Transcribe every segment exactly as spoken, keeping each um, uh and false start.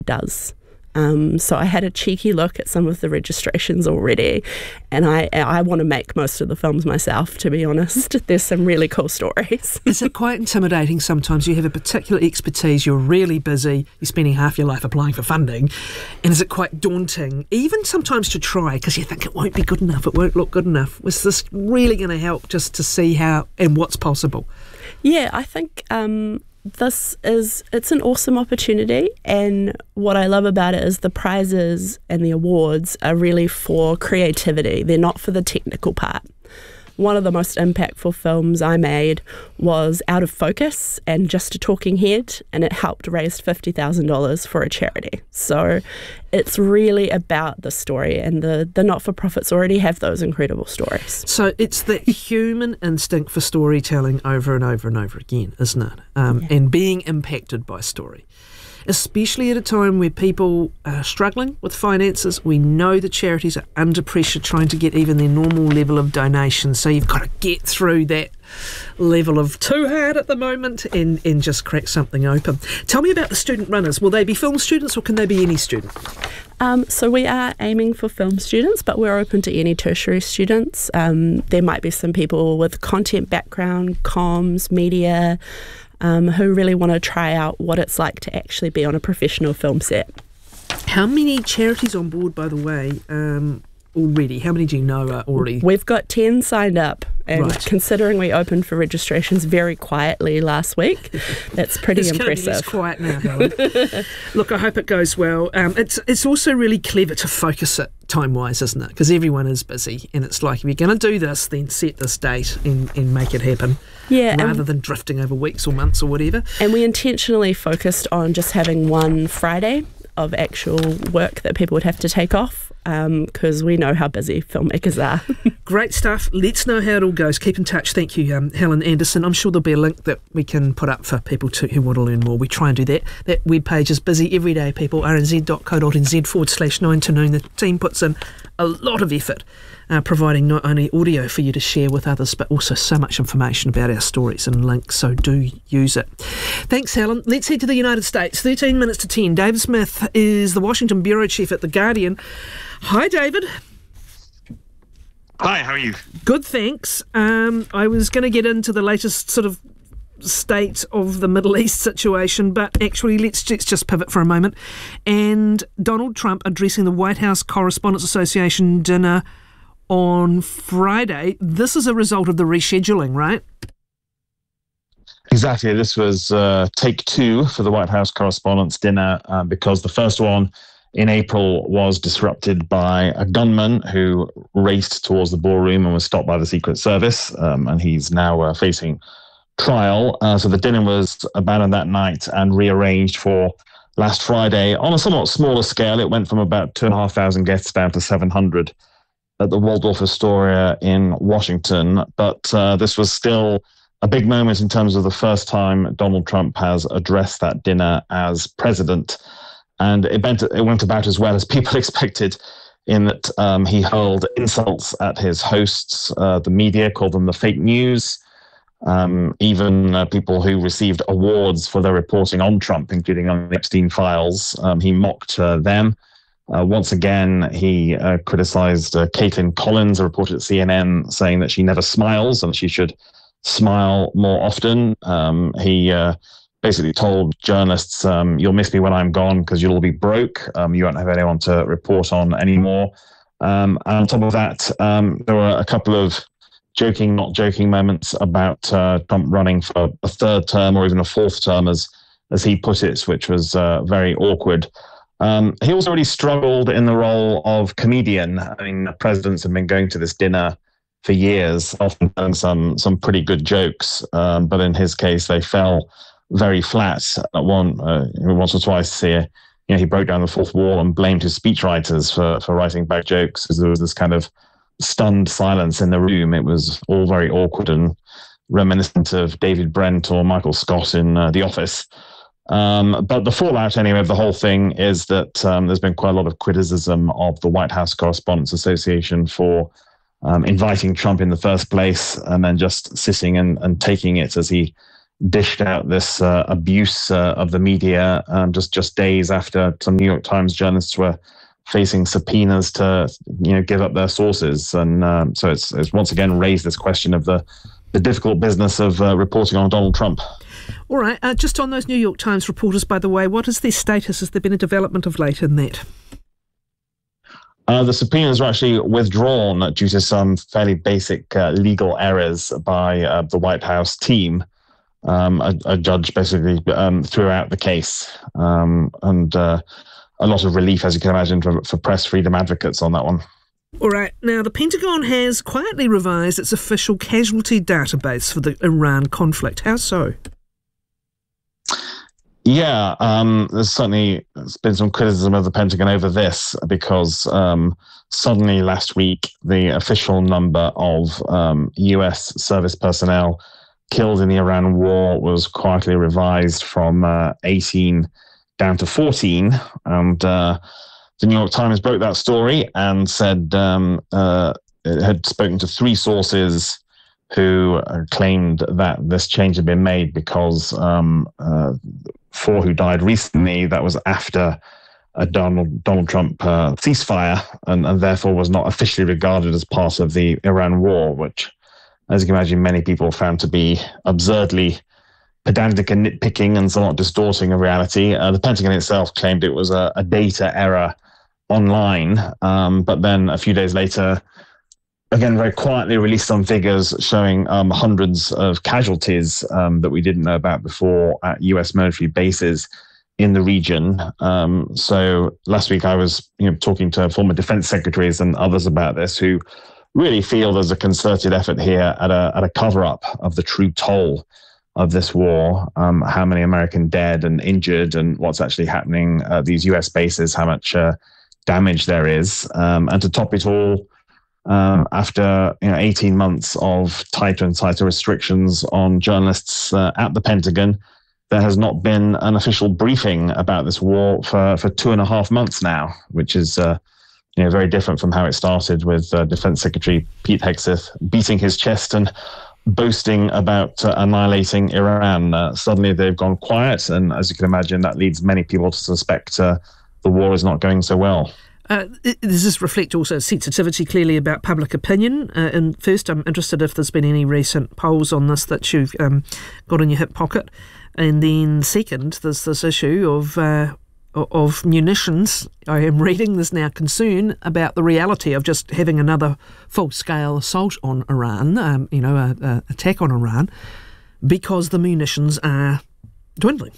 does. Um, so I had a cheeky look at some of the registrations already, and I I want to make most of the films myself, to be honest. There's some really cool stories. Is it quite intimidating sometimes? You have a particular expertise, you're really busy, you're spending half your life applying for funding, and is it quite daunting, even sometimes to try, because you think it won't be good enough, it won't look good enough? Was this really going to help just to see how and what's possible? Yeah, I think... Um, This is, it's an awesome opportunity, and what I love about it is the prizes and the awards are really for creativity. They're not for the technical part. One of the most impactful films I made was Out of Focus and Just a Talking Head, and it helped raise fifty thousand dollars for a charity. So it's really about the story, and the, the not-for-profits already have those incredible stories. So it's the human instinct for storytelling over and over and over again, isn't it? Um, yeah. And being impacted by story. Especially at a time where people are struggling with finances. We know the charities are under pressure trying to get even their normal level of donation, so you've got to get through that level of too hard at the moment and, and just crack something open. Tell me about the student runners. Will they be film students or can they be any student? Um, so we are aiming for film students, but we're open to any tertiary students. Um, there might be some people with content background, comms, media, Um, who really want to try out what it's like to actually be on a professional film set. How many charities on board, by the way, um, already? How many do you know are already? We've got ten signed up, and right. Considering we opened for registrations very quietly last week, that's pretty it's impressive. It's quiet now, Helen. Look, I hope it goes well. Um, it's it's also really clever to focus it time-wise, isn't it? Because everyone is busy, and it's like, if you're going to do this, then set this date and, and make it happen. Yeah, rather than drifting over weeks or months or whatever. And we intentionally focused on just having one Friday of actual work that people would have to take off, because um, we know how busy filmmakers are. Great stuff. Let's know how it all goes. Keep in touch. Thank you, um, Helen Anderson. I'm sure there'll be a link that we can put up for people to, who want to learn more. We try and do that. That webpage is busy every day, people. r n z dot co dot n z forward slash nine to noon. The team puts in a lot of effort Uh, providing not only audio for you to share with others, but also so much information about our stories and links, so do use it. Thanks, Helen. Let's head to the United States. thirteen minutes to ten. David Smith is the Washington bureau chief at The Guardian. Hi, David. Hi, how are you? Good, thanks. Um, I was going to get into the latest sort of state of the Middle East situation, but actually let's, let's just pivot for a moment. And Donald Trump addressing the White House Correspondents Association dinner on Friday. This is a result of the rescheduling, right? Exactly. This was uh, take two for the White House Correspondents' Dinner uh, because the first one in April was disrupted by a gunman who raced towards the ballroom and was stopped by the Secret Service, um, and he's now uh, facing trial. Uh, so the dinner was abandoned that night and rearranged for last Friday on a somewhat smaller scale. It went from about two and a half thousand guests down to seven hundred. At the Waldorf Astoria in Washington, but uh, this was still a big moment in terms of the first time Donald Trump has addressed that dinner as president. And it went, it went about as well as people expected, in that um, he hurled insults at his hosts, uh, the media, called them the fake news, um, even uh, people who received awards for their reporting on Trump, including on the Epstein files. Um, he mocked uh, them. Uh, once again, he uh, criticized uh, Caitlin Collins, a reporter at C N N, saying that she never smiles and she should smile more often. Um, he uh, basically told journalists, um, you'll miss me when I'm gone because you'll all be broke. Um, you won't have anyone to report on anymore. Um, and on top of that, um, there were a couple of joking, not joking moments about uh, Trump running for a third term or even a fourth term, as, as he put it, which was uh, very awkward. Um, he also really struggled in the role of comedian. I mean, presidents have been going to this dinner for years, often telling some some pretty good jokes, um, but in his case, they fell very flat. At one, uh, once or twice, he, you know, he broke down the fourth wall and blamed his speechwriters for for writing bad jokes, because there was this kind of stunned silence in the room. It was all very awkward and reminiscent of David Brent or Michael Scott in uh, The Office. Um, but the fallout, anyway, of the whole thing is that um, there's been quite a lot of criticism of the White House Correspondents Association for um, inviting Trump in the first place and then just sitting and, and taking it as he dished out this uh, abuse uh, of the media um, just just days after some New York Times journalists were facing subpoenas to, you know, give up their sources. And um, so it's, it's once again raised this question of the, the difficult business of uh, reporting on Donald Trump. All right, uh, just on those New York Times reporters, by the way, what is their status? Has there been a development of late in that? Uh, the subpoenas were actually withdrawn due to some fairly basic uh, legal errors by uh, the White House team. Um, a, a judge basically um, threw out the case, um, and uh, a lot of relief, as you can imagine, for, for press freedom advocates on that one. All right. Now, the Pentagon has quietly revised its official casualty database for the Iran conflict. How so? Yeah, um, there's certainly there's been some criticism of the Pentagon over this because um, suddenly last week the official number of um, U S service personnel killed in the Iran war was quietly revised from uh, eighteen down to fourteen, and uh, the New York Times broke that story and said um, uh, it had spoken to three sources who uh, claimed that this change had been made because um, uh, four who died recently, that was after a Donald, Donald Trump uh, ceasefire, and, and therefore was not officially regarded as part of the Iran war, which, as you can imagine, many people found to be absurdly pedantic and nitpicking and somewhat distorting of reality. Uh, the Pentagon itself claimed it was a, a data error online, um, but then a few days later, again, very quietly released some figures showing um, hundreds of casualties um, that we didn't know about before at U S military bases in the region. Um, so last week I was, you know, talking to former defense secretaries and others about this who really feel there's a concerted effort here at a at a cover-up of the true toll of this war, um, how many American dead and injured, and what's actually happening at these U S bases, how much uh, damage there is. Um, and to top it all, um, after you know, eighteen months of tighter and tighter restrictions on journalists uh, at the Pentagon, there has not been an official briefing about this war for, for two and a half months now, which is uh, you know, very different from how it started with uh, Defense Secretary Pete Hegseth beating his chest and boasting about uh, annihilating Iran. Uh, suddenly they've gone quiet, and as you can imagine, that leads many people to suspect uh, the war is not going so well. Uh, does this reflect also sensitivity clearly about public opinion? Uh, and first, I'm interested if there's been any recent polls on this that you've um, got in your hip pocket. And then second, there's this issue of uh, of munitions. I am reading there's now concern about the reality of just having another full-scale assault on Iran, um, you know, a, a attack on Iran, because the munitions are dwindling.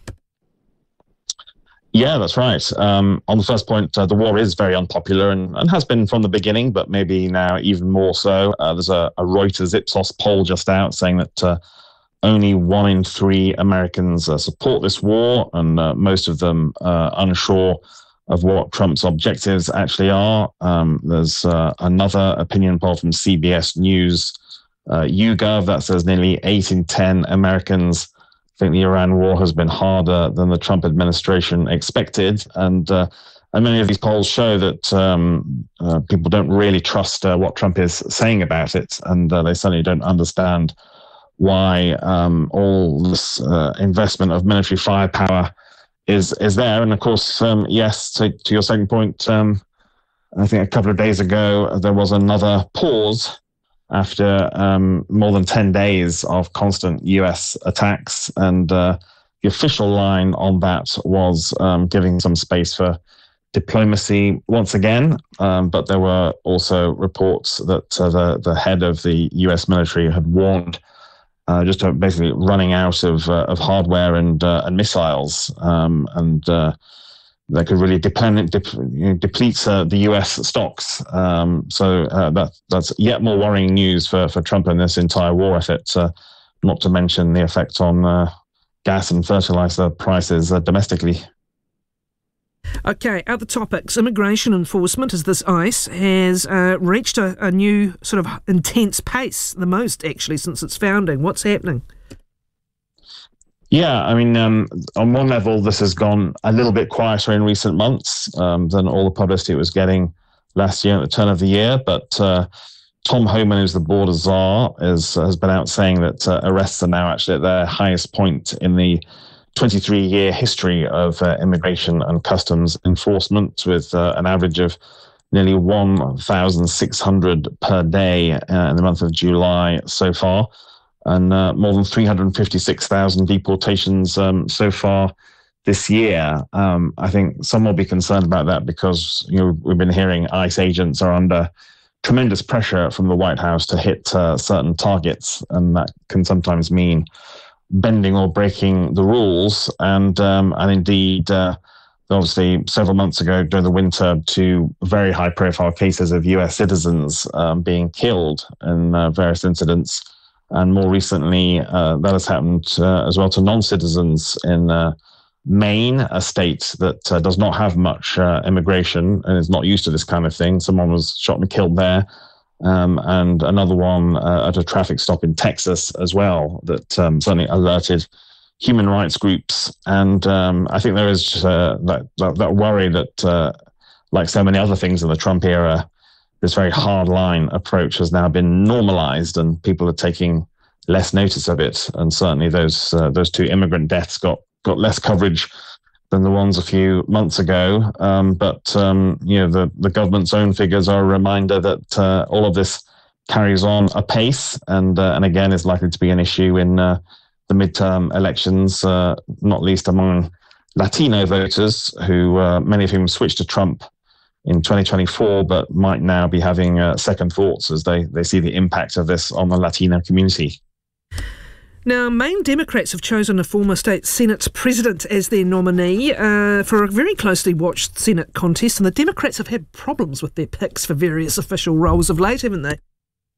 Yeah, that's right. Um, on the first point, uh, the war is very unpopular and, and has been from the beginning, but maybe now even more so. Uh, there's a, a Reuters Ipsos poll just out saying that uh, only one in three Americans uh, support this war, and uh, most of them uh, unsure of what Trump's objectives actually are. Um, there's uh, another opinion poll from C B S News, uh, YouGov, that says nearly eight in ten Americans think the Iran war has been harder than the Trump administration expected. And uh, and many of these polls show that um, uh, people don't really trust uh, what Trump is saying about it, and uh, they certainly don't understand why um, all this uh, investment of military firepower is is there. And of course, um, yes, to, to your second point, um, I think a couple of days ago there was another pause after um, more than ten days of constant U S attacks, and uh, the official line on that was um, giving some space for diplomacy once again, um, but there were also reports that uh, the, the head of the U S military had warned Uh, just basically running out of uh, of hardware and uh, and missiles, um, and uh, that could really deplete, dep- you know, deplete uh, the U S stocks. Um, so uh, that that's yet more worrying news for, for Trump and this entire war effort. Uh, not to mention the effect on uh, gas and fertilizer prices uh, domestically. Okay, other topics. Immigration enforcement, as this ICE, has uh, reached a, a new sort of intense pace, the most actually since its founding. What's happening? Yeah, I mean, um, on one level, this has gone a little bit quieter in recent months um, than all the publicity it was getting last year at the turn of the year. But uh, Tom Homan, who's the border czar, is, has been out saying that uh, arrests are now actually at their highest point in the twenty-three-year history of uh, immigration and customs enforcement, with uh, an average of nearly one thousand six hundred per day uh, in the month of July so far, and uh, more than three hundred fifty-six thousand deportations um, so far this year. Um, I think some will be concerned about that because, you know, we've been hearing ICE agents are under tremendous pressure from the White House to hit uh, certain targets, and that can sometimes mean bending or breaking the rules. And um, and indeed, uh, obviously, several months ago during the winter, two very high-profile cases of U S citizens um, being killed in uh, various incidents. And more recently, uh, that has happened uh, as well to non-citizens in uh, Maine, a state that uh, does not have much uh, immigration and is not used to this kind of thing. Someone was shot and killed there. Um, and another one uh, at a traffic stop in Texas as well that um, certainly alerted human rights groups. And um, I think there is uh, that, that, that worry that, uh, like so many other things in the Trump era, this very hard-line approach has now been normalized and people are taking less notice of it. And certainly those uh, those two immigrant deaths got got less coverage than the ones a few months ago. Um, but, um, you know, the, the government's own figures are a reminder that uh, all of this carries on apace and, uh, and again, is likely to be an issue in uh, the midterm elections, uh, not least among Latino voters, who uh, many of whom switched to Trump in twenty twenty-four, but might now be having uh, second thoughts as they, they see the impact of this on the Latino community. Now, Maine Democrats have chosen a former state Senate president as their nominee uh, for a very closely watched Senate contest, and the Democrats have had problems with their picks for various official roles of late, haven't they?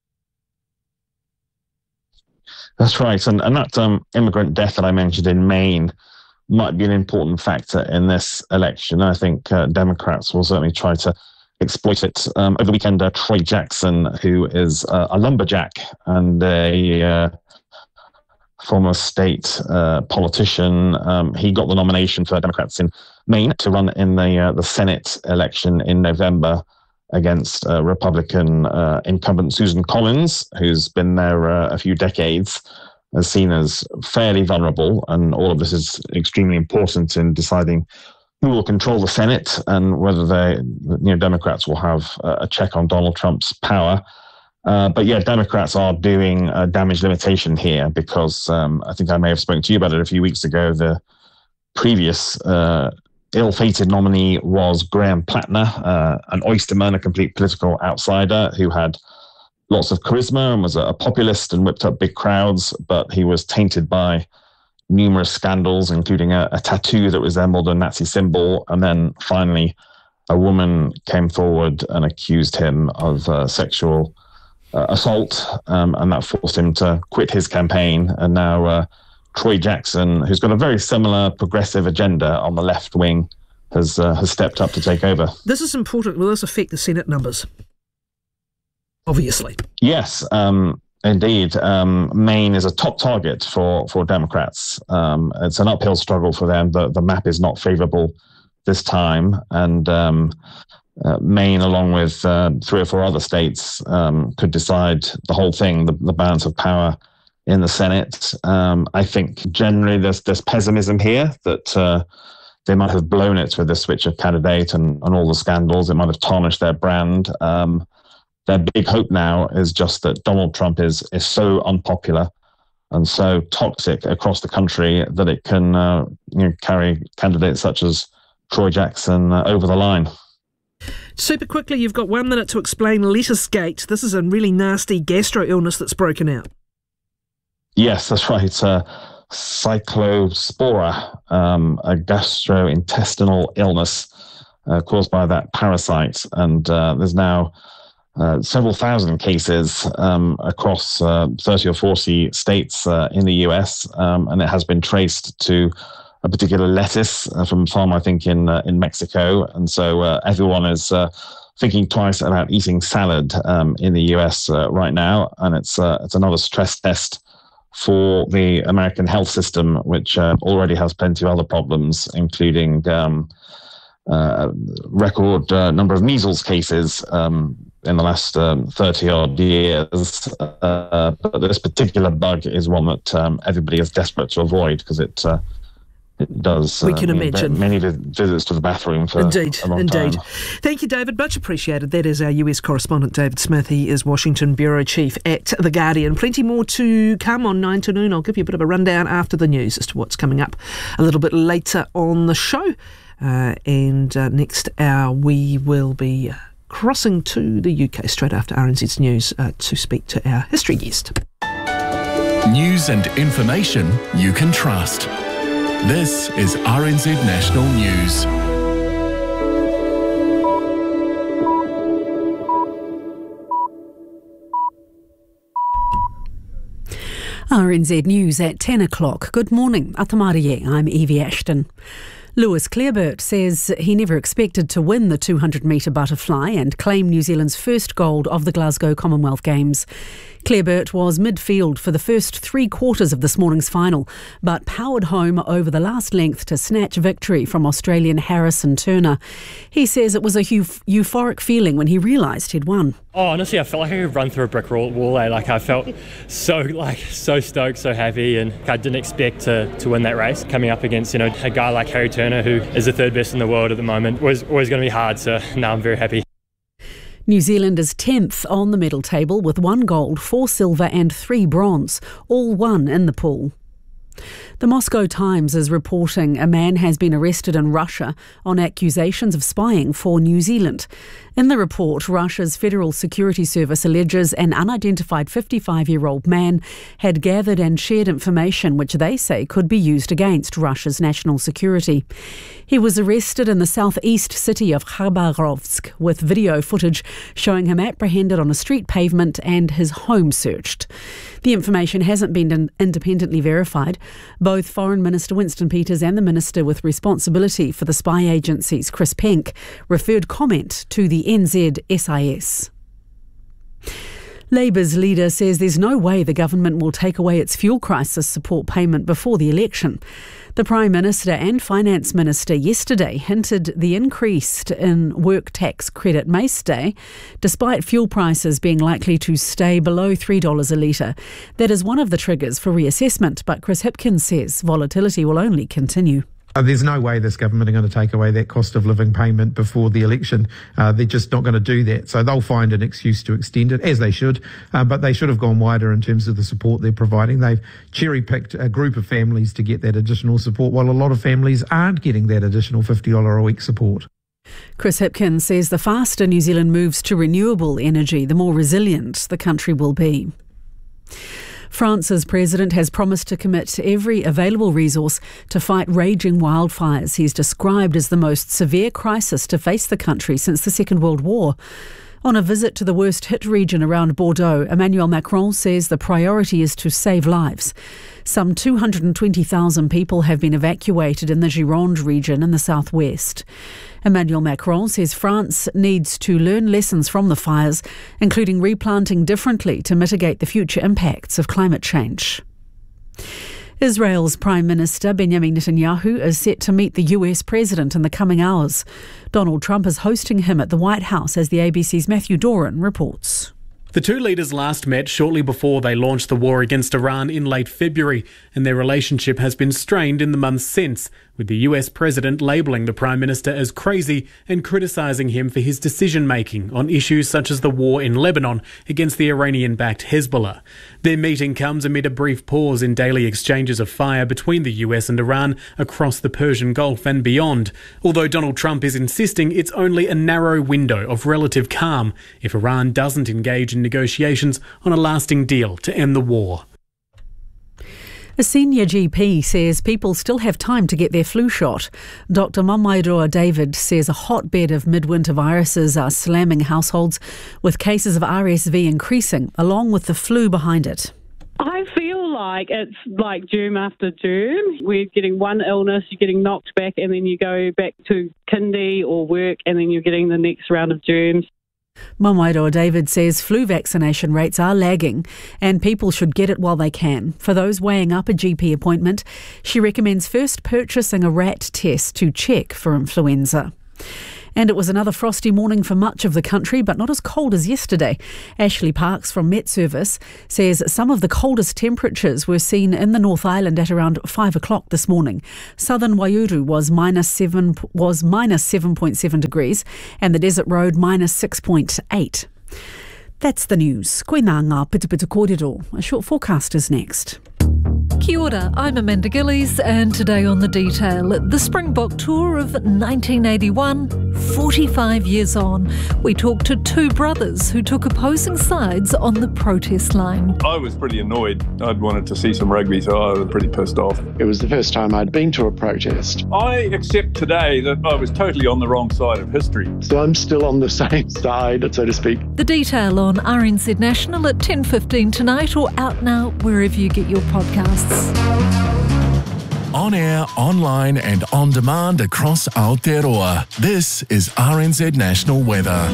That's right, and, and that um, immigrant death that I mentioned in Maine might be an important factor in this election. I think uh, Democrats will certainly try to exploit it. Um, over the weekend, uh, Troy Jackson, who is uh, a lumberjack and a uh, former state uh, politician, um, he got the nomination for Democrats in Maine to run in the uh, the Senate election in November against uh, Republican uh, incumbent Susan Collins, who's been there uh, a few decades, is seen as fairly vulnerable, and all of this is extremely important in deciding who will control the Senate and whether they, you know, Democrats will have a check on Donald Trump's power. Uh, but yeah, Democrats are doing a damage limitation here because um, I think I may have spoken to you about it a few weeks ago. The previous uh, ill-fated nominee was Graham Plattner, uh, an oysterman, a complete political outsider who had lots of charisma and was a populist and whipped up big crowds, but he was tainted by numerous scandals, including a, a tattoo that resembled a Nazi symbol. And then finally, a woman came forward and accused him of uh, sexual uh, assault, um, and that forced him to quit his campaign. And now uh, Troy Jackson, who's got a very similar progressive agenda on the left wing, has uh, has stepped up to take over. This is important. Will this affect the Senate numbers? Obviously. Yes, um, indeed. Um, Maine is a top target for, for Democrats. Um, it's an uphill struggle for them. The, the map is not favorable this time. And um, uh, Maine, along with uh, three or four other states, um, could decide the whole thing, the, the balance of power in the Senate. Um, I think generally there's, there's pessimism here that uh, they might have blown it with the switch of candidate and, and all the scandals. It might have tarnished their brand. Um, Their big hope now is just that Donald Trump is is so unpopular and so toxic across the country that it can uh, you know, carry candidates such as Troy Jackson uh, over the line. Super quickly, you've got one minute to explain Lettucegate. This is a really nasty gastro illness that's broken out. Yes, that's right. It's a cyclospora, um, a gastrointestinal illness uh, caused by that parasite. And uh, there's now Uh, several thousand cases um, across uh, thirty or forty states uh, in the U S, um, and it has been traced to a particular lettuce uh, from a farm, I think, in uh, in Mexico. And so uh, everyone is uh, thinking twice about eating salad um, in the U S uh, right now, and it's uh, it's another stress test for the American health system, which uh, already has plenty of other problems, including um, uh, record uh, number of measles cases. Um, in the last um, thirty odd years. Uh, but this particular bug is one that um, everybody is desperate to avoid because it uh, it does. We uh, can imagine many visits to the bathroom for indeed, a long indeed. time. Thank you, David. Much appreciated. That is our U S correspondent, David Smith. He is Washington Bureau Chief at The Guardian. Plenty more to come on nine to noon. I'll give you a bit of a rundown after the news as to what's coming up a little bit later on the show. Uh, and uh, next hour we will be crossing to the U K straight after R N Z's news uh, to speak to our history guest. News and information you can trust. This is R N Z National News. R N Z News at ten o'clock. Good morning. Atamariye, I'm Evie Ashton. Lewis Clareburt says he never expected to win the two hundred metre butterfly and claim New Zealand's first gold of the Glasgow Commonwealth Games. Clareburt was midfield for the first three quarters of this morning's final, but powered home over the last length to snatch victory from Australian Harrison Turner. He says it was a euf- euphoric feeling when he realised he'd won. Oh, honestly, I felt like I could run through a brick wall. Eh? Like I felt so, like so stoked, so happy, and I didn't expect to, to win that race. Coming up against, you know, a guy like Harry Turner, who is the third best in the world at the moment, was always going to be hard. So now I'm very happy. New Zealand is tenth on the medal table with one gold, four silver and three bronze, all won in the pool. The Moscow Times is reporting a man has been arrested in Russia on accusations of spying for New Zealand. In the report, Russia's Federal Security Service alleges an unidentified fifty-five-year-old man had gathered and shared information which they say could be used against Russia's national security. He was arrested in the southeast city of Khabarovsk with video footage showing him apprehended on a street pavement and his home searched. The information hasn't been independently verified. Both Foreign Minister Winston Peters and the Minister with responsibility for the spy agencies, Chris Penk, referred comment to the N Z S I S. Labour's leader says there's no way the government will take away its fuel crisis support payment before the election. The Prime Minister and Finance Minister yesterday hinted the increase in work tax credit may stay, despite fuel prices being likely to stay below three dollars a litre. That is one of the triggers for reassessment, but Chris Hipkins says volatility will only continue. Uh, there's no way this government are going to take away that cost of living payment before the election. Uh, they're just not going to do that. So they'll find an excuse to extend it, as they should. Uh, but they should have gone wider in terms of the support they're providing. They've cherry-picked a group of families to get that additional support, while a lot of families aren't getting that additional fifty dollars a week support. Chris Hipkins says the faster New Zealand moves to renewable energy, the more resilient the country will be. France's president has promised to commit every available resource to fight raging wildfires he's described as the most severe crisis to face the country since the Second World War. On a visit to the worst hit region around Bordeaux, Emmanuel Macron says the priority is to save lives. Some two hundred twenty thousand people have been evacuated in the Gironde region in the southwest. Emmanuel Macron says France needs to learn lessons from the fires, including replanting differently to mitigate the future impacts of climate change. Israel's Prime Minister Benjamin Netanyahu is set to meet the U S President in the coming hours. Donald Trump is hosting him at the White House, as the A B C's Matthew Doran reports. The two leaders last met shortly before they launched the war against Iran in late February, and their relationship has been strained in the months since, with the U S President labelling the Prime Minister as crazy and criticising him for his decision-making on issues such as the war in Lebanon against the Iranian-backed Hezbollah. Their meeting comes amid a brief pause in daily exchanges of fire between the U S and Iran across the Persian Gulf and beyond, although Donald Trump is insisting it's only a narrow window of relative calm if Iran doesn't engage in negotiations on a lasting deal to end the war. A senior G P says people still have time to get their flu shot. Doctor Mamairoa David says a hotbed of midwinter viruses are slamming households, with cases of R S V increasing, along with the flu behind it. I feel like it's like germ after germ. We're getting one illness, you're getting knocked back, and then you go back to kindy or work, and then you're getting the next round of germs. Mamairoa David says flu vaccination rates are lagging and people should get it while they can. For those weighing up a G P appointment, she recommends first purchasing a rat test to check for influenza. And it was another frosty morning for much of the country, but not as cold as yesterday. Ashley Parks from Met Service says some of the coldest temperatures were seen in the North Island at around five o'clock this morning. Southern Waiouru was minus seven was minus seven point seven degrees, and the Desert Road minus six point eight. That's the news. Koina ngā pitupitu kōrero. A short forecast is next. Kia ora, I'm Amanda Gillies, and today on The Detail, the Springbok Tour of nineteen eighty-one, forty-five years on. We talk to two brothers who took opposing sides on the protest line. I was pretty annoyed. I'd wanted to see some rugby, so I was pretty pissed off. It was the first time I'd been to a protest. I accept today that I was totally on the wrong side of history. So I'm still on the same side, so to speak. The Detail on R N Z National at ten fifteen tonight, or out now wherever you get your podcasts. On air, online and on demand across Aotearoa. This is R N Z National Weather.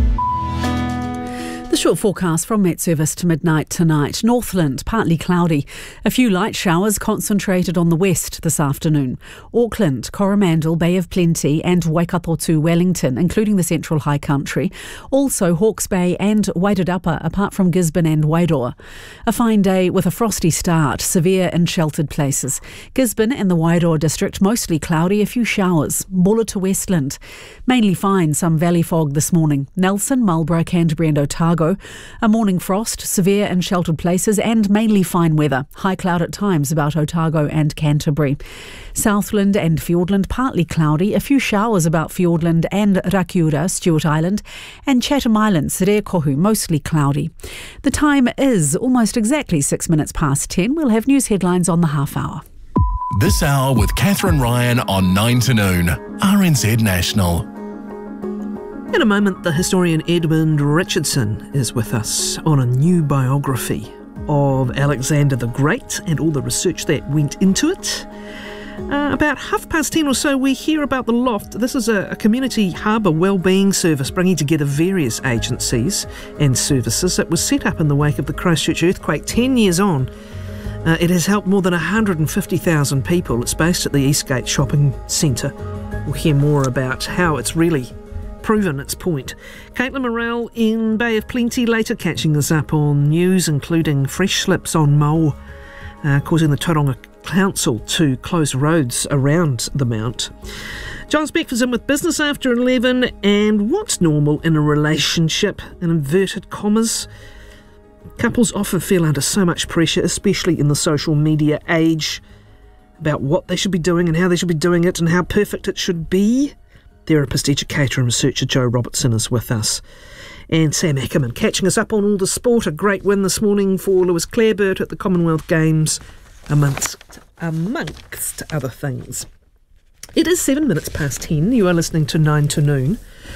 The short forecast from Met Service to midnight tonight. Northland, partly cloudy. A few light showers concentrated on the west this afternoon. Auckland, Coromandel, Bay of Plenty and Waikato to Wellington, including the Central High Country. Also Hawke's Bay and Wairarapa, apart from Gisborne and Wairoa. A fine day with a frosty start, severe in sheltered places. Gisborne and the Wairoa district, mostly cloudy, a few showers. Bulla to Westland. Mainly fine, some valley fog this morning. Nelson, Marlborough, Canterbury and Otago. A morning frost, severe in sheltered places and mainly fine weather. High cloud at times about Otago and Canterbury. Southland and Fiordland partly cloudy. A few showers about Fiordland and Rakiura, Stewart Island. And Chatham Islands, Rekohu, mostly cloudy. The time is almost exactly six minutes past ten. We'll have news headlines on the half hour. This hour with Catherine Ryan on nine to noon. R N Z National. In a moment, the historian Edmund Richardson is with us on a new biography of Alexander the Great and all the research that went into it. Uh, about half past ten or so, we hear about The Loft. This is a, a community harbour wellbeing service bringing together various agencies and services. It was set up in the wake of the Christchurch earthquake ten years on. Uh, it has helped more than one hundred fifty thousand people. It's based at the Eastgate Shopping Centre. We'll hear more about how it's really proven its point. Caitlin Morrell in Bay of Plenty later catching us up on news, including fresh slips on Mau, uh, causing the Tauranga Council to close roads around the Mount. Giles Beckford's in with Business After eleven, and what's normal in a relationship, in inverted commas. Couples often feel under so much pressure, especially in the social media age, about what they should be doing and how they should be doing it and how perfect it should be. Therapist, educator and researcher Joe Robertson is with us. And Sam Ackerman catching us up on all the sport. A great win this morning for Lewis Clareburt at the Commonwealth Games, amongst, amongst other things. It is seven minutes past ten. You are listening to nine to noon.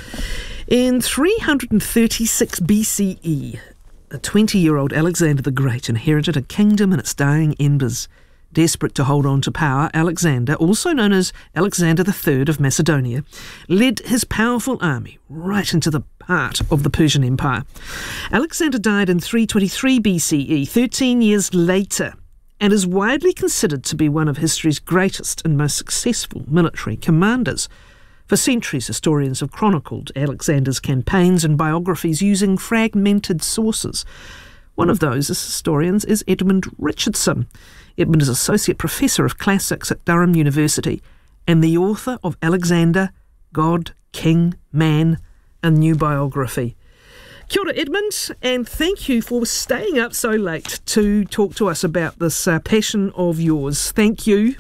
In three hundred thirty-six B C E, a twenty-year-old Alexander the Great inherited a kingdom in its dying embers. Desperate to hold on to power, Alexander, also known as Alexander the Third of Macedonia, led his powerful army right into the heart of the Persian Empire. Alexander died in three twenty-three B C E, thirteen years later, and is widely considered to be one of history's greatest and most successful military commanders. For centuries, historians have chronicled Alexander's campaigns and biographies using fragmented sources. One of those as historians is Edmund Richardson. Edmund is Associate Professor of Classics at Durham University and the author of Alexander, God, King, Man, a New Biography. Kia ora, Edmund, and thank you for staying up so late to talk to us about this uh, passion of yours. Thank you.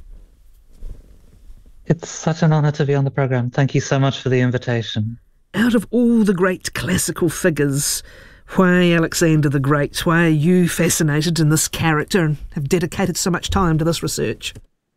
It's such an honour to be on the programme. Thank you so much for the invitation. Out of all the great classical figures, why Alexander the Great? Why are you fascinated in this character and have dedicated so much time to this research?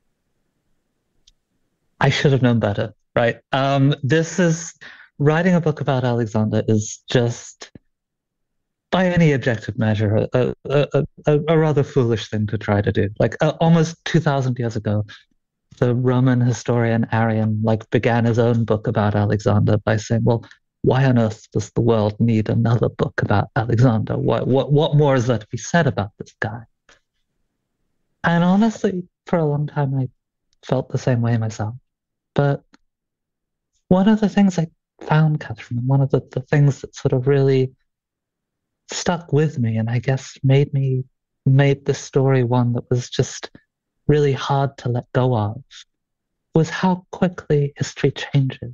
I should have known better, right? Um, this is, writing a book about Alexander is just, by any objective measure, a, a, a, a rather foolish thing to try to do. Like uh, almost two thousand years ago, the Roman historian Arrian like began his own book about Alexander by saying, well, why on earth does the world need another book about Alexander? What, what, what more is there to be said about this guy? And honestly, for a long time, I felt the same way myself. But one of the things I found Catherine, and one of the, the things that sort of really stuck with me, and I guess made me made the story one that was just really hard to let go of, was how quickly history changes.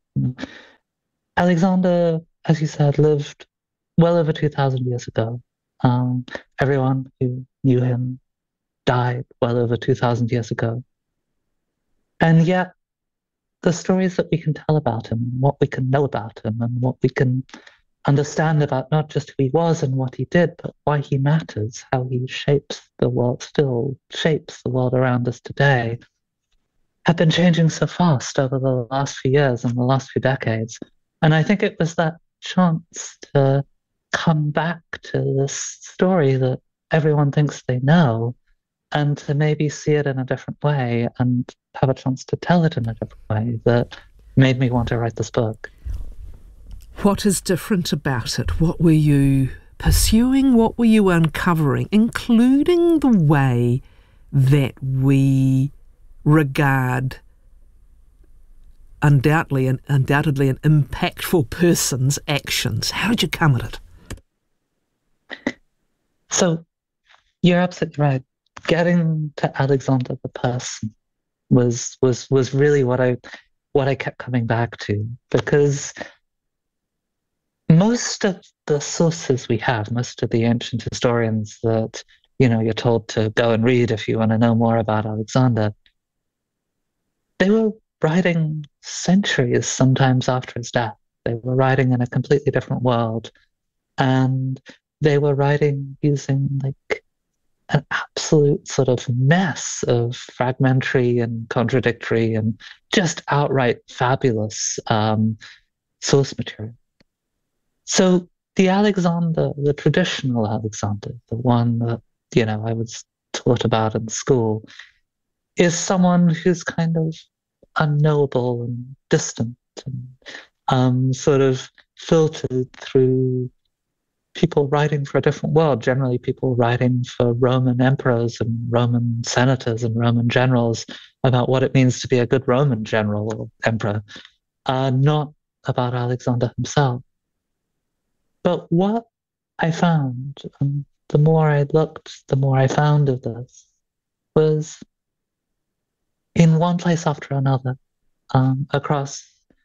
Alexander, as you said, lived well over two thousand years ago. Um, everyone who knew him died well over two thousand years ago. And yet, the stories that we can tell about him, what we can know about him, and what we can understand about not just who he was and what he did, but why he matters, how he shapes the world, still shapes the world around us today, have been changing so fast over the last few years and the last few decades. And I think it was that chance to come back to this story that everyone thinks they know, and to maybe see it in a different way and have a chance to tell it in a different way, that made me want to write this book. What is different about it? What were you pursuing? What were you uncovering, including the way that we regard undoubtedly and undoubtedly an impactful person's actions? How did you come at it? So you're absolutely right. Getting to Alexander the person was was was really what I what I kept coming back to, because most of the sources we have, most of the ancient historians that, you know, you're told to go and read if you want to know more about Alexander, they were writing centuries, sometimes after his death. They were writing in a completely different world, and they were writing using like an absolute sort of mess of fragmentary and contradictory and just outright fabulous um, source material. So the Alexander, the traditional Alexander, the one that, you know, I was taught about in school, is someone who's kind of unknowable and distant and um, sort of filtered through people writing for a different world, generally people writing for Roman emperors and Roman senators and Roman generals about what it means to be a good Roman general or emperor, uh, not about Alexander himself. But what I found, and the more I looked, the more I found of this, was in one place after another, um, across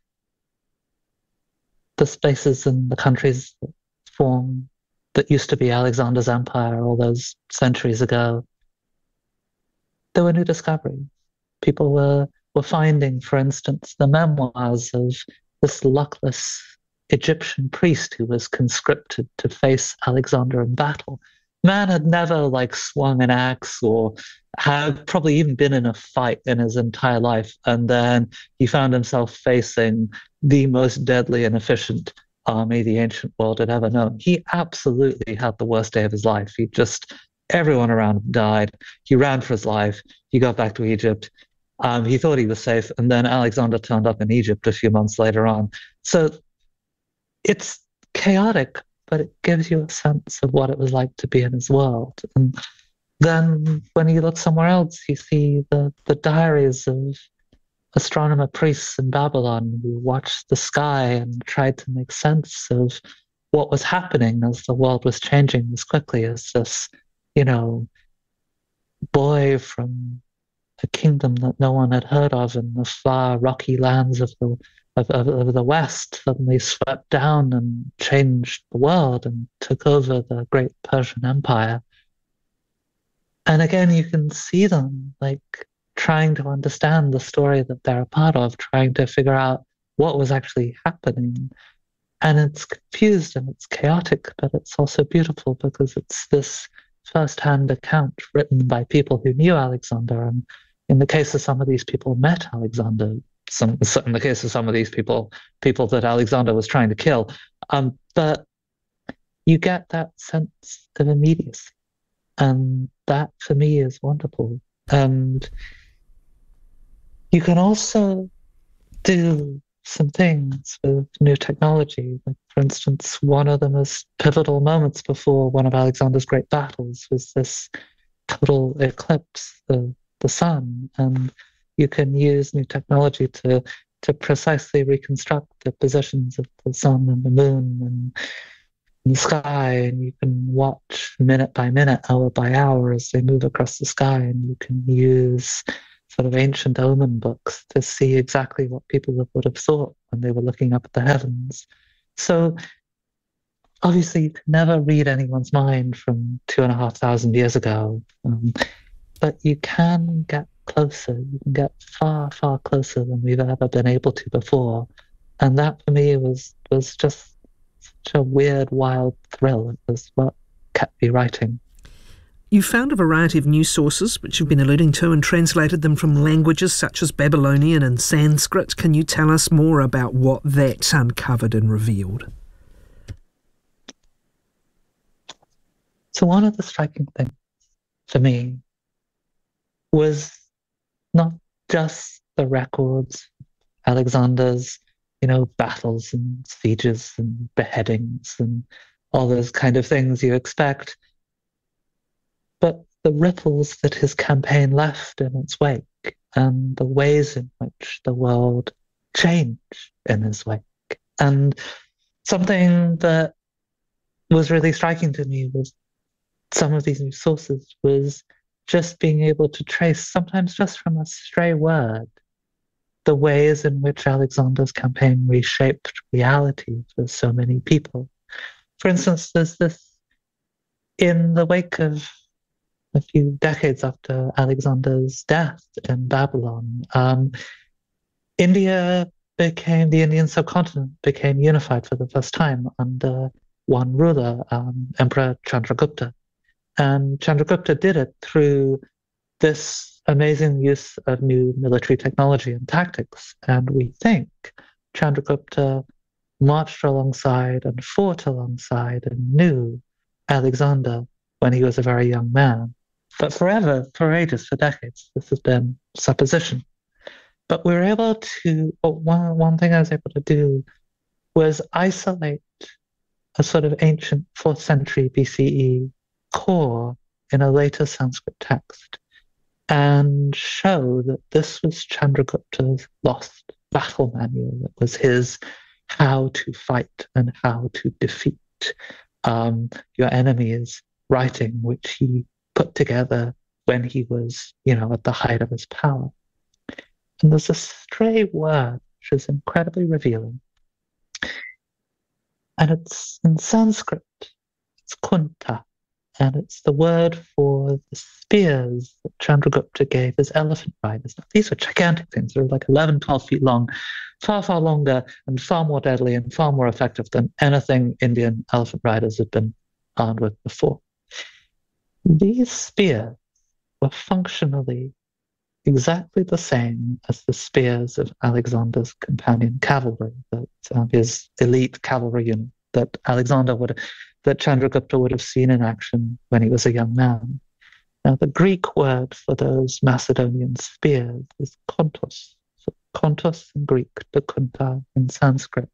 the spaces and the countries that form that used to be Alexander's empire all those centuries ago, there were new discoveries. People were, were finding, for instance, the memoirs of this luckless Egyptian priest who was conscripted to face Alexander in battle. Man had never like swung an axe or had probably even been in a fight in his entire life. And then he found himself facing the most deadly and efficient army the ancient world had ever known. He absolutely had the worst day of his life. He just, everyone around him died. He ran for his life. He got back to Egypt. Um, he thought he was safe. And then Alexander turned up in Egypt a few months later on. So it's chaotic, but it gives you a sense of what it was like to be in his world. And then when you look somewhere else, you see the, the diaries of astronomer priests in Babylon who watched the sky and tried to make sense of what was happening as the world was changing as quickly as this, you know, boy from a kingdom that no one had heard of in the far rocky lands of the Of, of, of the West suddenly swept down and changed the world and took over the great Persian Empire. And again, you can see them like trying to understand the story that they're a part of, trying to figure out what was actually happening. And it's confused and it's chaotic, but it's also beautiful because it's this first-hand account written by people who knew Alexander. And in the case of some of these people, met Alexander. Some, in the case of some of these people, people that Alexander was trying to kill. Um, but you get that sense of immediacy. And that, for me, is wonderful. And you can also do some things with new technology. Like, for instance, one of the most pivotal moments before one of Alexander's great battles was this total eclipse of the sun. And you can use new technology to to precisely reconstruct the positions of the sun and the moon and, and the sky, and you can watch minute by minute, hour by hour as they move across the sky, and you can use sort of ancient omen books to see exactly what people would have thought when they were looking up at the heavens. So obviously you can never read anyone's mind from two and a half thousand years ago, um, but you can get closer. You can get far, far closer than we've ever been able to before. And that for me was was just such a weird, wild thrill. It was what kept me writing. You found a variety of news sources, which you've been alluding to, and translated them from languages such as Babylonian and Sanskrit. Can you tell us more about what that uncovered and revealed? So one of the striking things for me was not just the records, Alexander's, you know, battles and sieges and beheadings and all those kind of things you expect, but the ripples that his campaign left in its wake and the ways in which the world changed in his wake. And something that was really striking to me was some of these new sources was just being able to trace, sometimes just from a stray word, the ways in which Alexander's campaign reshaped reality for so many people. For instance, there's this, in the wake of a few decades after Alexander's death in Babylon, um, India became, the Indian subcontinent became unified for the first time under one ruler, um, Emperor Chandragupta. And Chandragupta did it through this amazing use of new military technology and tactics. And we think Chandragupta marched alongside and fought alongside and knew Alexander when he was a very young man. But forever, for ages, for decades, this has been supposition. But we were able to, one, one thing I was able to do was isolate a sort of ancient fourth century B C E core in a later Sanskrit text and show that this was Chandragupta's lost battle manual. It was his how to fight and how to defeat um, your enemies writing, which he put together when he was, you know, at the height of his power. And there's a stray word which is incredibly revealing. And it's in Sanskrit, it's kunta. And it's the word for the spears that Chandragupta gave his elephant riders. Now, these were gigantic things. They were like eleven, twelve feet long, far, far longer and far more deadly and far more effective than anything Indian elephant riders had been armed with before. These spears were functionally exactly the same as the spears of Alexander's companion cavalry, that um, his elite cavalry unit that Alexander would that Chandragupta would have seen in action when he was a young man. Now, the Greek word for those Macedonian spears is kontos. So kontos in Greek, the kunta in Sanskrit,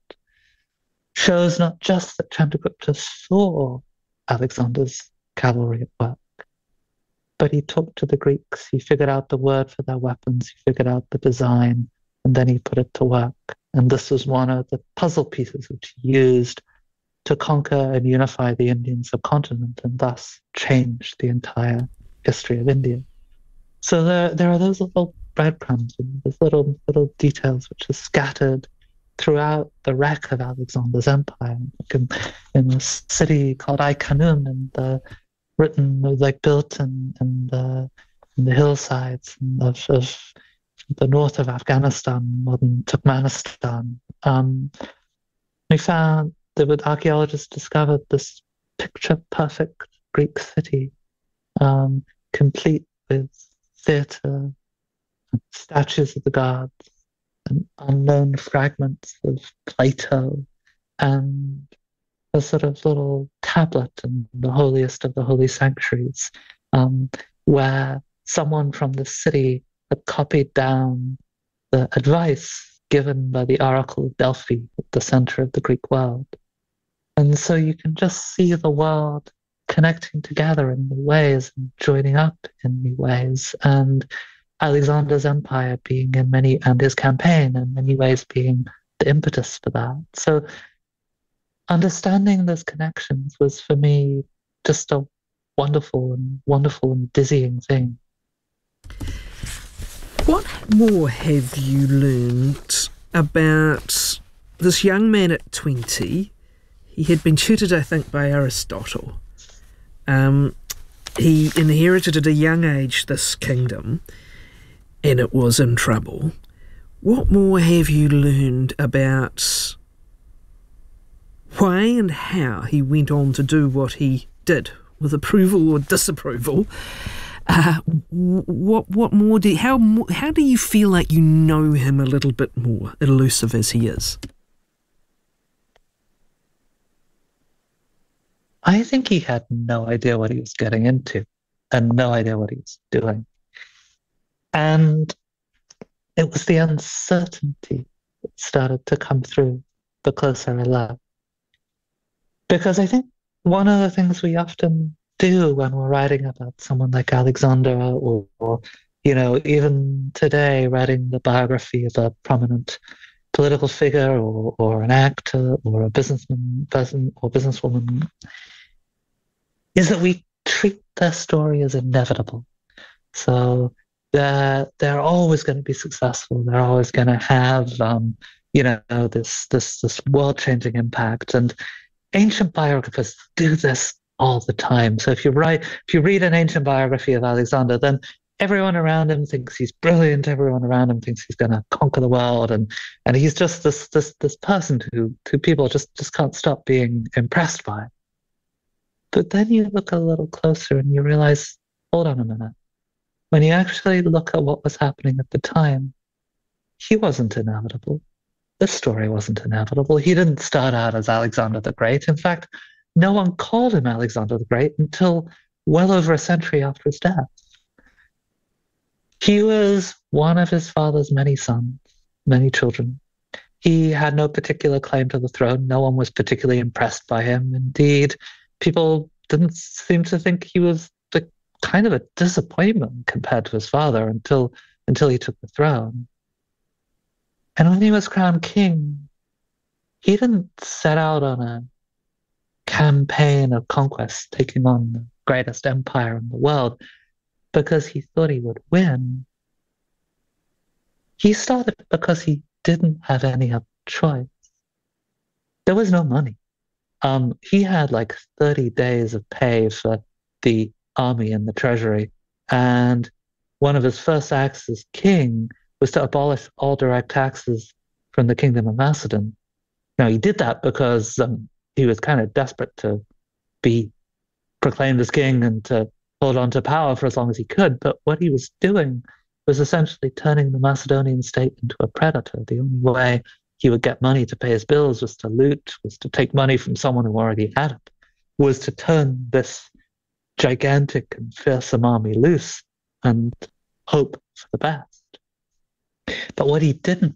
shows not just that Chandragupta saw Alexander's cavalry at work, but he talked to the Greeks, he figured out the word for their weapons, he figured out the design, and then he put it to work. And this was one of the puzzle pieces which he used to conquer and unify the Indian subcontinent and thus change the entire history of India. So there, there are those little breadcrumbs and those little little details which are scattered throughout the wreck of Alexander's empire. In, in a city called Ai Khanum, and uh, written, like built in, in, the, in the hillsides of, of the north of Afghanistan, modern Turkmenistan. Um, we found that archaeologists discovered this picture-perfect Greek city, um, complete with theatre, statues of the gods, and unknown fragments of Plato, and a sort of little tablet in the holiest of the holy sanctuaries, um, where someone from the city had copied down the advice given by the Oracle of Delphi at the center of the Greek world. And so you can just see the world connecting together in new ways and joining up in new ways. And Alexander's empire being in many, and his campaign in many ways being the impetus for that. So understanding those connections was for me just a wonderful and wonderful and dizzying thing. What more have you learned about this young man at twenty? He had been tutored, I think, by Aristotle. Um, he inherited at a young age this kingdom, and it was in trouble. What more have you learned about why and how he went on to do what he did, with approval or disapproval? Uh, what what more do how how do you feel like you know him a little bit more, elusive as he is? I think he had no idea what he was getting into and no idea what he was doing. And it was the uncertainty that started to come through the closer I left. Because I think one of the things we often do when we're writing about someone like Alexander, or, or you know, even today writing the biography of a prominent political figure or, or an actor or a businessman person or businesswoman, is that we treat their story as inevitable. So they're, they're always going to be successful. They're always going to have, um, you know, this this this world-changing impact. And ancient biographers do this all the time. So if you write, if you read an ancient biography of Alexander, then everyone around him thinks he's brilliant. Everyone around him thinks he's going to conquer the world, and and he's just this this this person who who people just just can't stop being impressed by. But then you look a little closer and you realize, hold on a minute. When you actually look at what was happening at the time, he wasn't inevitable. This story wasn't inevitable. He didn't start out as Alexander the Great. In fact, no one called him Alexander the Great until well over a century after his death. He was one of his father's many sons, many children. He had no particular claim to the throne. No one was particularly impressed by him. Indeed, people didn't seem to think he was the kind of a disappointment compared to his father until until he took the throne. And when he was crowned king, he didn't set out on a campaign of conquest, taking on the greatest empire in the world, because he thought he would win. He started because he didn't have any other choice. There was no money. Um, he had like thirty days of pay for the army and the treasury. And one of his first acts as king was to abolish all direct taxes from the kingdom of Macedon. Now, he did that because um, he was kind of desperate to be proclaimed as king and to hold on to power for as long as he could. But what he was doing was essentially turning the Macedonian state into a predator. The only way he would get money to pay his bills was to loot, was to take money from someone who already had it, was to turn this gigantic and fearsome army loose and hope for the best. But what he didn't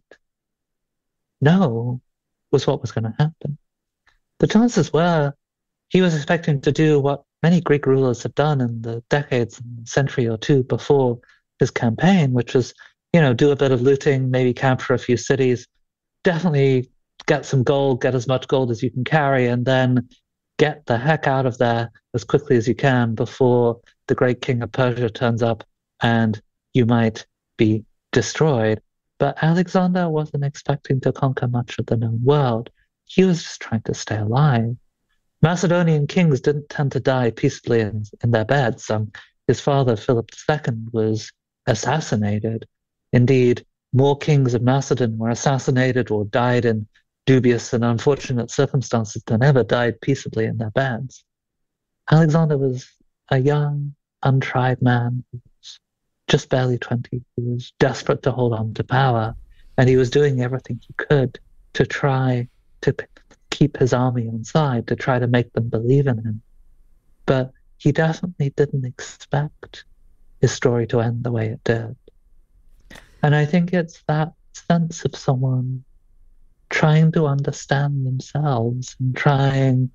know was what was going to happen. The chances were he was expecting to do what many Greek rulers had done in the decades, and century or two before his campaign, which was, you know, do a bit of looting, maybe capture a few cities, definitely get some gold, get as much gold as you can carry, and then get the heck out of there as quickly as you can before the great king of Persia turns up and you might be destroyed. But Alexander wasn't expecting to conquer much of the known world. He was just trying to stay alive. Macedonian kings didn't tend to die peacefully in, in their beds. Um, his father, Philip the Second, was assassinated. Indeed, more kings of Macedon were assassinated or died in dubious and unfortunate circumstances than ever died peaceably in their beds. Alexander was a young, untried man who was just barely twenty. He was desperate to hold on to power, and he was doing everything he could to try to p- keep his army on side, to try to make them believe in him. But he definitely didn't expect his story to end the way it did. And I think it's that sense of someone trying to understand themselves and trying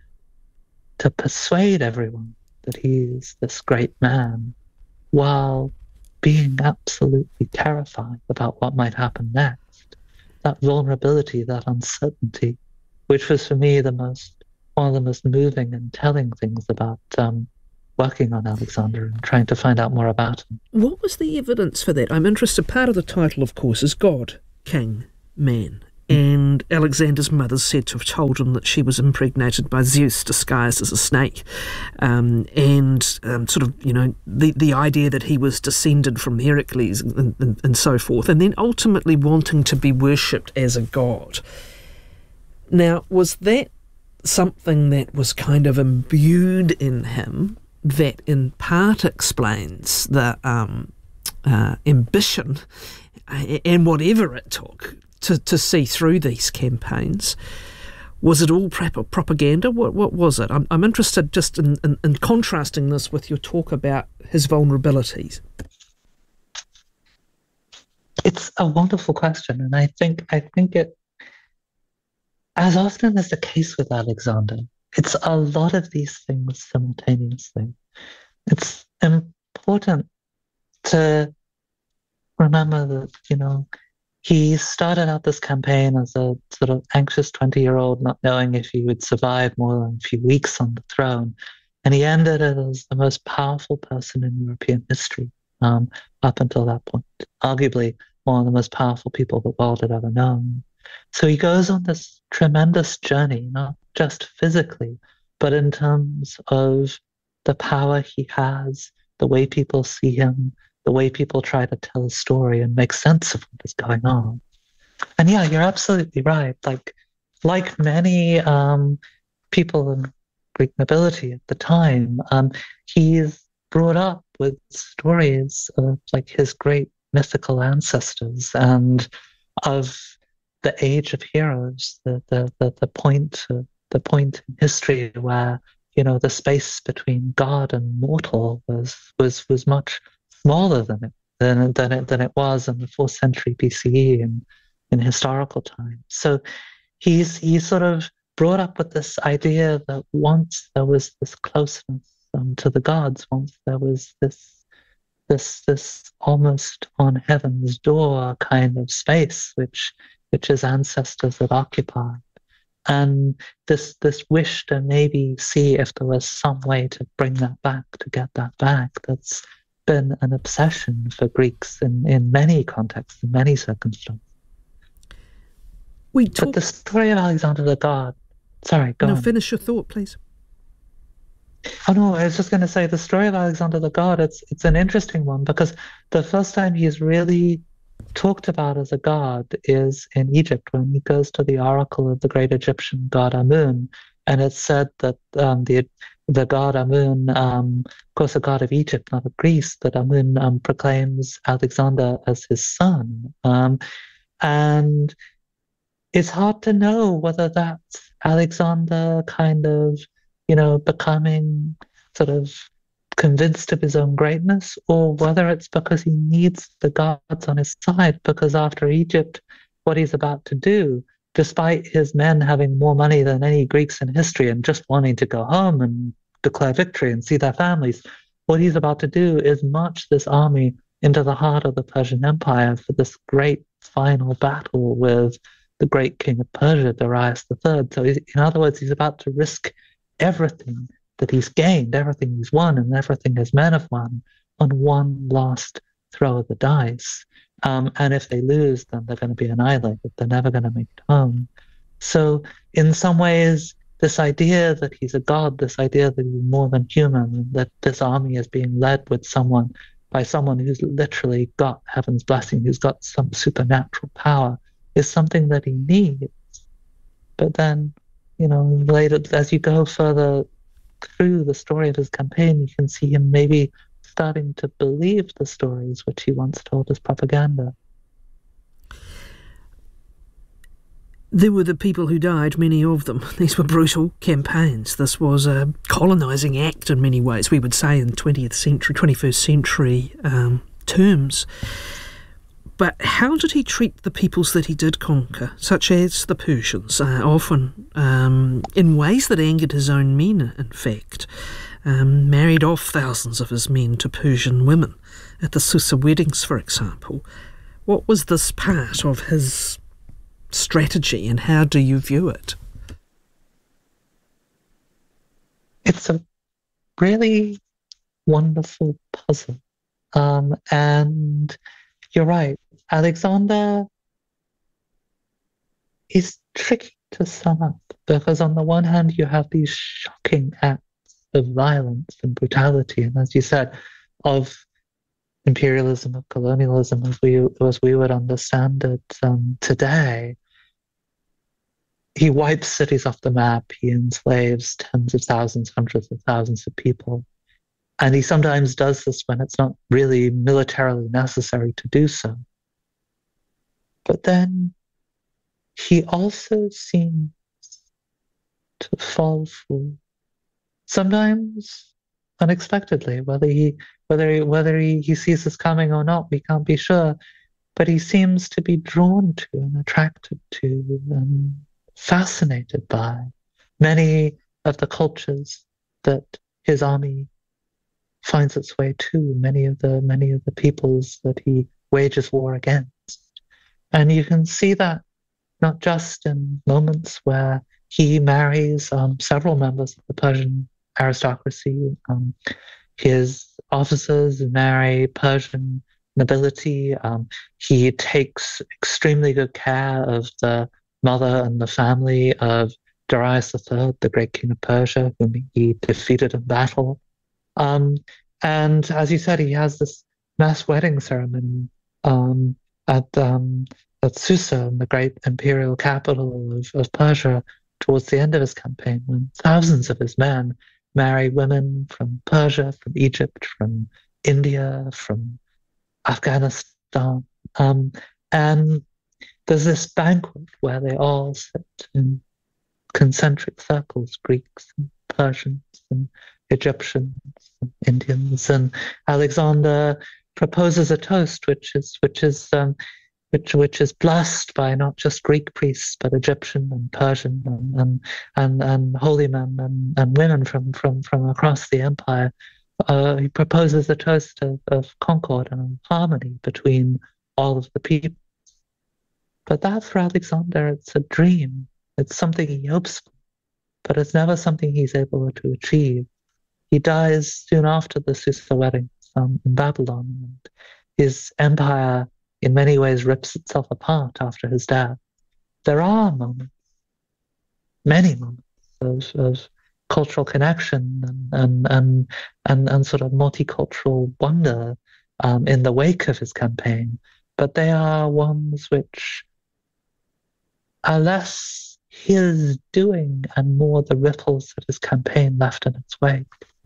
to persuade everyone that he's this great man, while being absolutely terrified about what might happen next. That vulnerability, that uncertainty, which was for me the most, one of the most moving and telling things about um, working on Alexander and trying to find out more about him. What was the evidence for that? I'm interested. Part of the title, of course, is God, King, Man. And Alexander's mother's said to have told him that she was impregnated by Zeus disguised as a snake. Um, and um, sort of, you know, the, the idea that he was descended from Heracles and, and, and so forth. And then ultimately wanting to be worshipped as a god. Now, was that something that was kind of imbued in him that in part explains the um, uh, ambition and whatever it took to, to see through these campaigns? Was it all prop- propaganda? What what was it? I'm, I'm interested just in, in, in contrasting this with your talk about his vulnerabilities. It's a wonderful question, and I think I think it, as often as the case with Alexander, it's a lot of these things simultaneously. It's important to remember that, you know, he started out this campaign as a sort of anxious twenty-year-old, not knowing if he would survive more than a few weeks on the throne. And he ended it as the most powerful person in European history um, up until that point. Arguably one of the most powerful people the world had ever known. So he goes on this tremendous journey, not just physically, but in terms of the power he has, the way people see him, the way people try to tell a story and make sense of what is going on. And yeah, you're absolutely right. Like, like many um, people in Greek nobility at the time, um, he's brought up with stories of like his great mythical ancestors and of the age of heroes, the the the, the point uh, the point in history where, you know, the space between God and mortal was was was much smaller than it than than it than it was in the fourth century B C E in in historical times. So he's he's sort of brought up with this idea that once there was this closeness um, to the gods, once there was this this this almost on heaven's door kind of space which which his ancestors had occupied. And this this wish to maybe see if there was some way to bring that back, to get that back, that's been an obsession for Greeks in, in many contexts, in many circumstances. We talk- but the story of Alexander the God, sorry, go no, on. finish your thought, please. Oh no, I was just going to say the story of Alexander the God, it's it's an interesting one because the first time he's really talked about as a god is in Egypt when he goes to the oracle of the great Egyptian god Amun, and it's said that um, the the god Amun, um, of course a god of Egypt, not of Greece, that Amun um, proclaims Alexander as his son, um, and it's hard to know whether that's Alexander kind of, you know, becoming sort of convinced of his own greatness, or whether it's because he needs the gods on his side, because after Egypt, what he's about to do, despite his men having more money than any Greeks in history and just wanting to go home and declare victory and see their families, what he's about to do is march this army into the heart of the Persian Empire for this great final battle with the great king of Persia, Darius the Third. So in other words, he's about to risk everything that he's gained, everything he's won, and everything his men have won on one last throw of the dice. Um, and if they lose, then they're going to be annihilated. They're never going to make it home. So in some ways, this idea that he's a god, this idea that he's more than human, that this army is being led with someone, by someone who's literally got heaven's blessing, who's got some supernatural power, is something that he needs. But then, you know, later, as you go further through the story of his campaign, you can see him maybe starting to believe the stories which he once told as propaganda. There were the people who died, many of them. These were brutal campaigns. This was a colonising act in many ways, we would say in twentieth century, twenty-first century um, terms. But how did he treat the peoples that he did conquer, such as the Persians, uh, often um, in ways that angered his own men, in fact? um, married off thousands of his men to Persian women at the Susa weddings, for example. What was this part of his strategy, and how do you view it? It's a really wonderful puzzle. Um, and you're right, Alexander is tricky to sum up, because on the one hand you have these shocking acts of violence and brutality, and as you said, of imperialism, of colonialism as we as we would understand it um, today. He wipes cities off the map, he enslaves tens of thousands, hundreds of thousands of people, and he sometimes does this when it's not really militarily necessary to do so. But then he also seems to fall for, sometimes unexpectedly, whether he whether he, whether he, he sees this coming or not, we can't be sure. But he seems to be drawn to and attracted to and fascinated by many of the cultures that his army finds its way to, many of the many of the peoples that he wages war against. And you can see that not just in moments where he marries um, several members of the Persian aristocracy. Um, his officers marry Persian nobility. Um, he takes extremely good care of the mother and the family of Darius the Third, the great king of Persia, whom he defeated in battle. Um, and as you said, he has this mass wedding ceremony um, at um, at Susa, the great imperial capital of, of Persia, towards the end of his campaign, when thousands of his men marry women from Persia, from Egypt, from India, from Afghanistan. Um, and there's this banquet where they all sit in concentric circles, Greeks and Persians and Egyptians and Indians, and Alexander proposes a toast which is which is um, which which is blessed by not just Greek priests but Egyptian and Persian and and and, and holy men and, and women from, from, from across the empire. Uh, he proposes a toast of, of concord and harmony between all of the people. But that for Alexander, it's a dream. It's something he hopes for, but it's never something he's able to achieve. He dies soon after the Susa weddings um, in Babylon, and his empire in many ways rips itself apart after his death. There are moments, many moments of, of cultural connection and and, and and and sort of multicultural wonder um, in the wake of his campaign, but they are ones which are less his doing and more the ripples that his campaign left in its wake.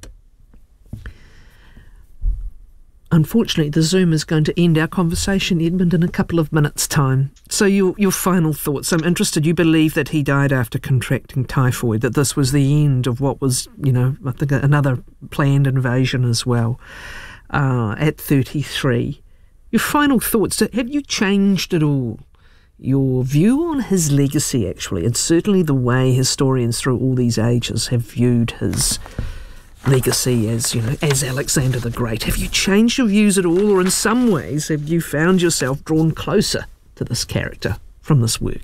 Unfortunately, the Zoom is going to end our conversation, Edmund, in a couple of minutes' time. So your your final thoughts. I'm interested. You believe that he died after contracting typhoid, that this was the end of what was, you know, I think another planned invasion as well, uh, at thirty-three. Your final thoughts. Have you changed at all your view on his legacy, actually, and certainly the way historians through all these ages have viewed his legacy as, you know, as Alexander the Great? Have you changed your views at all, or in some ways have you found yourself drawn closer to this character from this work?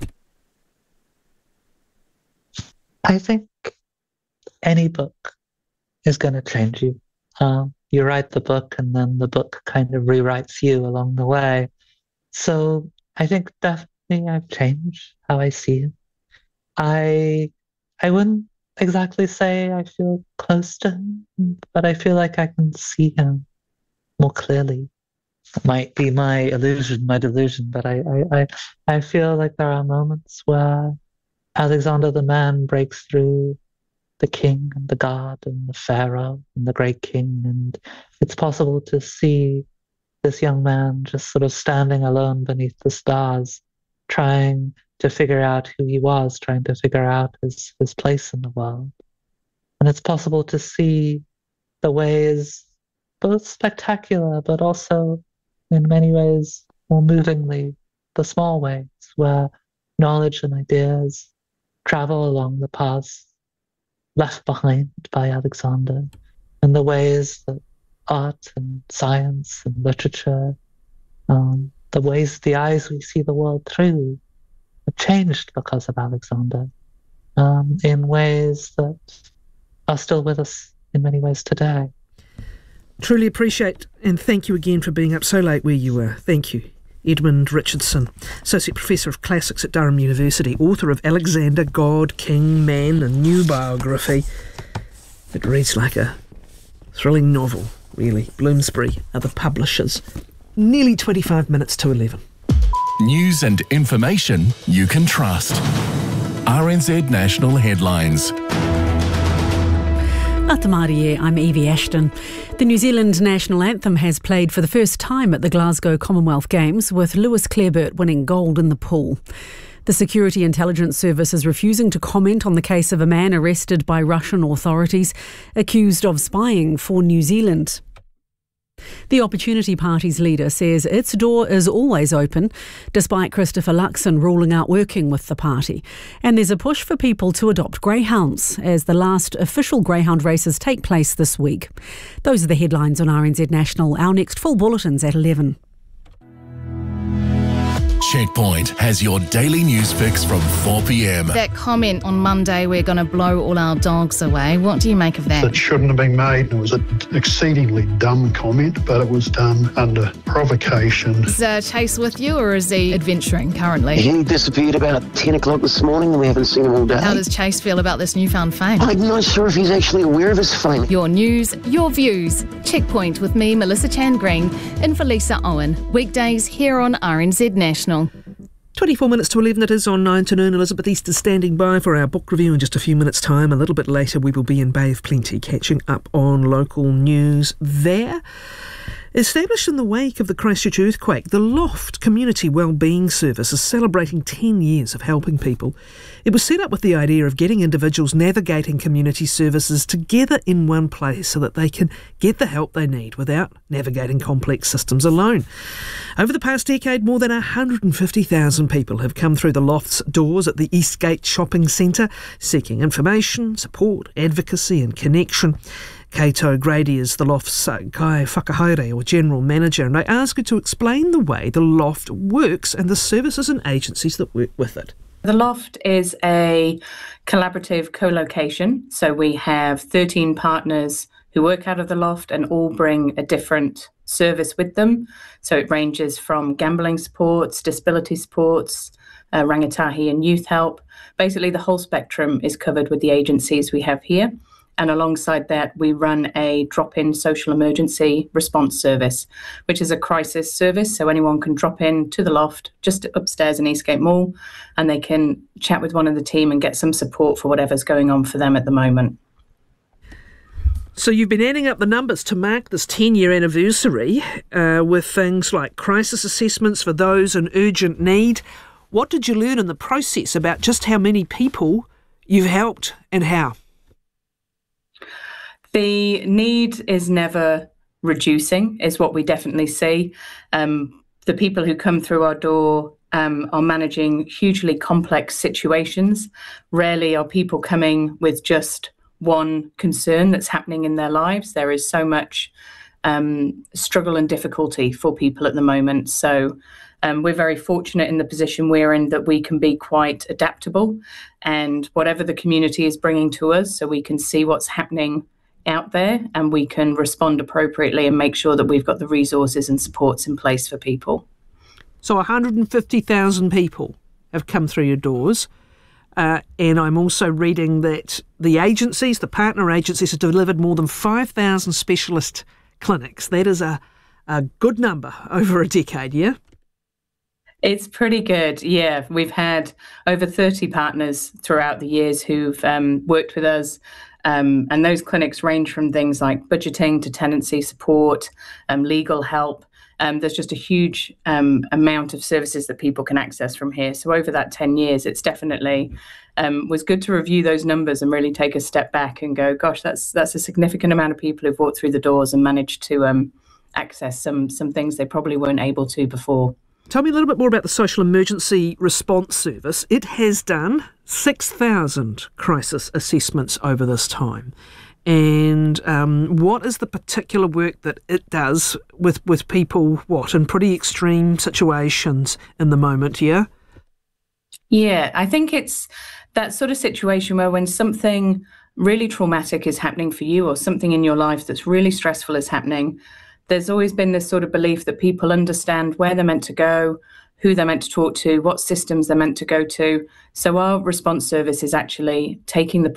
I think any book is going to change you. Um, you write the book and then the book kind of rewrites you along the way. So I think definitely I've changed how I see him. I, I wouldn't exactly say I feel close to him, but I feel like I can see him more clearly. It might be my illusion, my delusion, but I, I, I, I feel like there are moments where Alexander the man breaks through the king and the god and the pharaoh and the great king, and it's possible to see this young man just sort of standing alone beneath the stars, trying to figure out who he was, trying to figure out his, his place in the world. And it's possible to see the ways, both spectacular, but also in many ways more movingly, the small ways where knowledge and ideas travel along the paths left behind by Alexander, and the ways that art and science and literature, um, the ways, the eyes we see the world through, have changed because of Alexander, um, in ways that are still with us in many ways today. Truly appreciate and thank you again for being up so late where you were. Thank you. Edmund Richardson, Associate Professor of Classics at Durham University, author of Alexander, God, King, Man, a New Biography. It reads like a thrilling novel, really. Bloomsbury are the publishers. Nearly twenty-five minutes to eleven. News and information you can trust. R N Z National Headlines. Ata Mārie, I'm Evie Ashton. The New Zealand national anthem has played for the first time at the Glasgow Commonwealth Games, with Lewis Clareburt winning gold in the pool. The Security Intelligence Service is refusing to comment on the case of a man arrested by Russian authorities accused of spying for New Zealand. The Opportunity Party's leader says its door is always open, despite Christopher Luxon ruling out working with the party. And there's a push for people to adopt greyhounds, as the last official greyhound races take place this week. Those are the headlines on R N Z National. Our next full bulletin's at eleven. Checkpoint has your daily news fix from four p.m. That comment on Monday, we're going to blow all our dogs away. What do you make of that? It shouldn't have been made. It was an exceedingly dumb comment, but it was done under provocation. Is uh, Chase with you, or is he adventuring currently? He disappeared about ten o'clock this morning and we haven't seen him all day. How does Chase feel about this newfound fame? I'm not sure if he's actually aware of his fame. Your news, your views. Checkpoint with me, Melissa Chan Green, in for Lisa Owen. Weekdays here on R N Z National. twenty-four minutes to eleven it is on nine to noon. Elizabeth Easter standing by for our book review in just a few minutes' time. A little bit later we will be in Bay of Plenty, catching up on local news there. Established in the wake of the Christchurch earthquake, the Loft Community Wellbeing Service is celebrating ten years of helping people. It was set up with the idea of getting individuals navigating community services together in one place so that they can get the help they need without navigating complex systems alone. Over the past decade, more than one hundred fifty thousand people have come through the Loft's doors at the Eastgate Shopping Centre, seeking information, support, advocacy and connection. Kato Grady is the Loft's uh, Kai Whakahaere, or General Manager, and I ask her to explain the way the Loft works and the services and agencies that work with it. The Loft is a collaborative co-location, so we have thirteen partners who work out of the Loft and all bring a different service with them. So it ranges from gambling supports, disability supports, uh, rangatahi and youth help. Basically the whole spectrum is covered with the agencies we have here. And alongside that, we run a drop-in social emergency response service, which is a crisis service. So anyone can drop in to the Loft just upstairs in Eastgate Mall, and they can chat with one of the team and get some support for whatever's going on for them at the moment. So you've been adding up the numbers to mark this ten-year anniversary uh, with things like crisis assessments for those in urgent need. What did you learn in the process about just how many people you've helped and how? The need is never reducing, is what we definitely see. Um, the people who come through our door um, are managing hugely complex situations. Rarely are people coming with just one concern that's happening in their lives. There is so much um, struggle and difficulty for people at the moment. So um, we're very fortunate in the position we're in that we can be quite adaptable, and whatever the community is bringing to us, so we can see what's happening out there and we can respond appropriately and make sure that we've got the resources and supports in place for people. So one hundred fifty thousand people have come through your doors, uh, and I'm also reading that the agencies, the partner agencies, have delivered more than five thousand specialist clinics. That is a, a good number over a decade, yeah? It's pretty good, yeah. We've had over thirty partners throughout the years who've um, worked with us. Um, and those clinics range from things like budgeting to tenancy support, um, legal help. Um, there's just a huge um, amount of services that people can access from here. So over that ten years, it's definitely um, was good to review those numbers and really take a step back and go, gosh, that's that's a significant amount of people who've walked through the doors and managed to um, access some some things they probably weren't able to before. Tell me a little bit more about the Social Emergency Response Service. It has done six thousand crisis assessments over this time. And um, what is the particular work that it does with, with people, what, in pretty extreme situations in the moment, yeah? Yeah, I think it's that sort of situation where when something really traumatic is happening for you or something in your life that's really stressful is happening, there's always been this sort of belief that people understand where they're meant to go, who they're meant to talk to, what systems they're meant to go to. So our response service is actually taking the